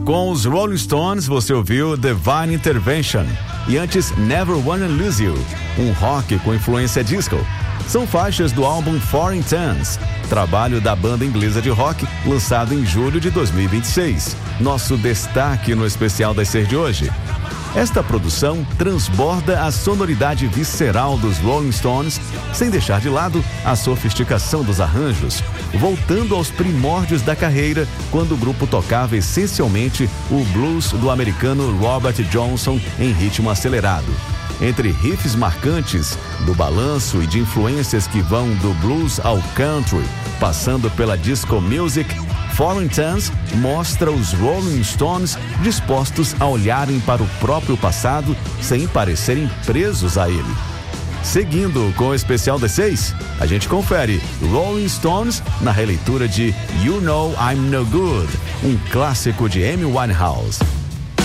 Com os Rolling Stones, você ouviu Divine Intervention. E antes, Never Wanna Lose You, um rock com influência disco. São faixas do álbum Foreign Towns, trabalho da banda inglesa de rock, lançado em julho de 2026. Nosso destaque no especial das 6 de hoje. Esta produção transborda a sonoridade visceral dos Rolling Stones, sem deixar de lado a sofisticação dos arranjos, voltando aos primórdios da carreira, quando o grupo tocava essencialmente o blues do americano Robert Johnson em ritmo acelerado. Entre riffs marcantes, do balanço e de influências que vão do blues ao country, passando pela disco music, Foreign Towns mostra os Rolling Stones dispostos a olharem para o próprio passado sem parecerem presos a ele. Seguindo com o especial das 6, a gente confere Rolling Stones na releitura de You Know I'm No Good, um clássico de Amy Winehouse.